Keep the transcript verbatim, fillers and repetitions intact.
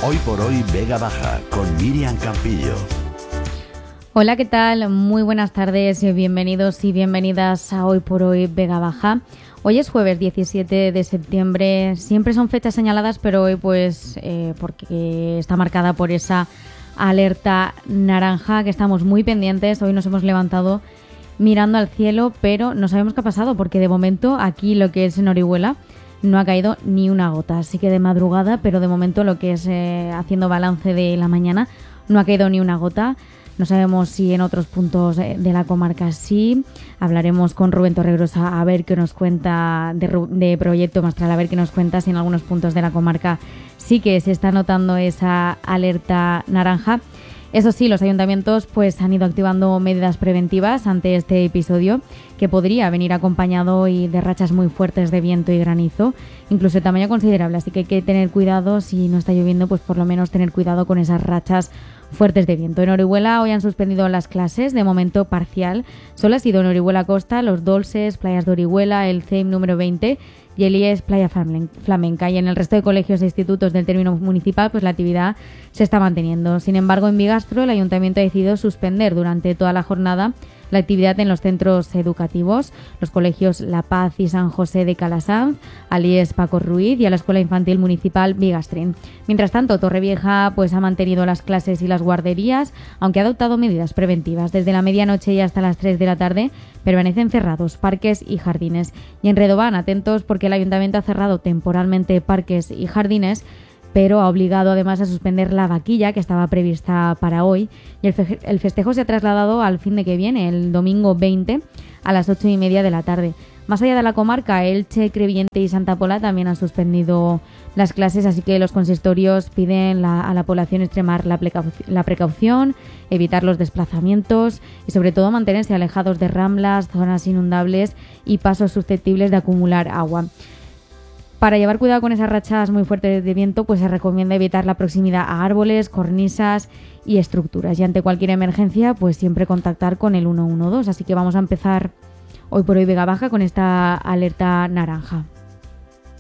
Hoy por hoy Vega Baja con Miriam Campillo. Hola, ¿qué tal? Muy buenas tardes, bienvenidos y bienvenidas a Hoy por hoy Vega Baja. Hoy es jueves diecisiete de septiembre, siempre son fechas señaladas, pero hoy pues eh, porque está marcada por esa alerta naranja que estamos muy pendientes. Hoy nos hemos levantado mirando al cielo, pero no sabemos qué ha pasado porque de momento aquí lo que es en Orihuela no ha caído ni una gota, así que de madrugada, pero de momento lo que es eh, haciendo balance de la mañana no ha caído ni una gota. No sabemos si en otros puntos de la comarca sí. Hablaremos con Rubén Torregrosa a ver qué nos cuenta de, de Proyecto Mestral, a ver qué nos cuenta si en algunos puntos de la comarca sí que se está notando esa alerta naranja. Eso sí, los ayuntamientos pues han ido activando medidas preventivas ante este episodio que podría venir acompañado y de rachas muy fuertes de viento y granizo, incluso de tamaño considerable. Así que hay que tener cuidado, si no está lloviendo, pues por lo menos tener cuidado con esas rachas fuertes de viento. En Orihuela hoy han suspendido las clases, de momento parcial. Solo ha sido en Orihuela Costa, Los Dolces, Playas de Orihuela, el C E I M número veinte y el I E S Playa Flamenca. Y en el resto de colegios e institutos del término municipal pues la actividad se está manteniendo. Sin embargo, en Bigastro el ayuntamiento ha decidido suspender durante toda la jornada la actividad en los centros educativos, los colegios La Paz y San José de Calasanz, al I E S Paco Ruiz y a la Escuela Infantil Municipal Bigastrín. Mientras tanto, Torrevieja pues ha mantenido las clases y las guarderías, aunque ha adoptado medidas preventivas. Desde la medianoche y hasta las tres de la tarde permanecen cerrados parques y jardines. Y en Redován, atentos porque el ayuntamiento ha cerrado temporalmente parques y jardines, pero ha obligado además a suspender la vaquilla que estaba prevista para hoy, y el, fe- el festejo se ha trasladado al fin de que viene, el domingo veinte a las ocho y media de la tarde. Más allá de la comarca, Elche, Crevillente y Santa Pola también han suspendido las clases, así que los consistorios piden la, a la población extremar la, precau- la precaución, evitar los desplazamientos y sobre todo mantenerse alejados de ramblas, zonas inundables y pasos susceptibles de acumular agua. Para llevar cuidado con esas rachas muy fuertes de viento, pues se recomienda evitar la proximidad a árboles, cornisas y estructuras. Y ante cualquier emergencia, pues siempre contactar con el uno uno dos. Así que vamos a empezar hoy por hoy Vega Baja con esta alerta naranja.